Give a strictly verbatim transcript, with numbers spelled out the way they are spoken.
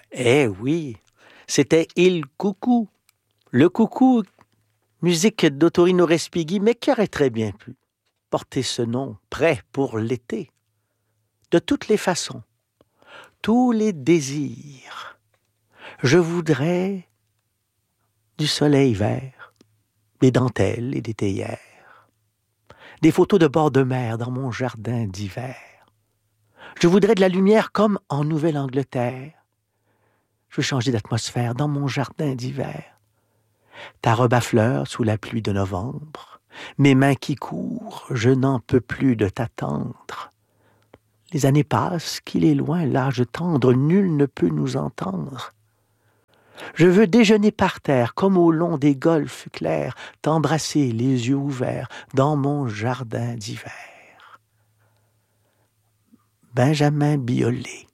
Eh oui, c'était Il Coucou. Le coucou, musique d'Ottorino Respighi, mais qui aurait très bien pu porter ce nom, prêt pour l'été. De toutes les façons, tous les désirs. Je voudrais du soleil vert, des dentelles et des théières, des photos de bord de mer dans mon jardin d'hiver. Je voudrais de la lumière comme en Nouvelle-Angleterre. Je veux changer d'atmosphère dans mon jardin d'hiver. Ta robe à fleurs sous la pluie de novembre, mes mains qui courent, je n'en peux plus de t'attendre. Les années passent, qu'il est loin l'âge tendre, nul ne peut nous entendre. Je veux déjeuner par terre, comme au long des golfes clairs, t'embrasser les yeux ouverts dans mon jardin d'hiver. Benjamin Biolay.